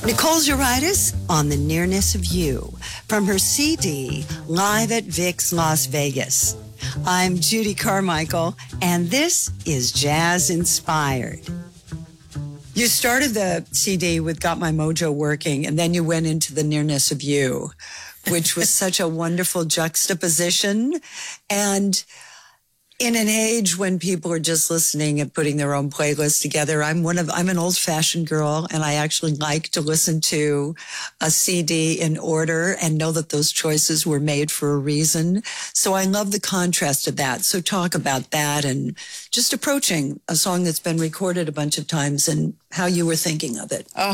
Nicole Zuritis on the Nearness of You from her CD, Live at Vic's Las Vegas. I'm Judy Carmichael, and this is Jazz Inspired. You started the CD with Got My Mojo Working, and then you went into the Nearness of You, which was such a wonderful juxtaposition. And in an age when people are just listening and putting their own playlists together, I'm an old-fashioned girl, and I actually like to listen to a CD in order and know that those choices were made for a reason. So I love the contrast of that. So talk about that and just approaching a song that's been recorded a bunch of times and how you were thinking of it.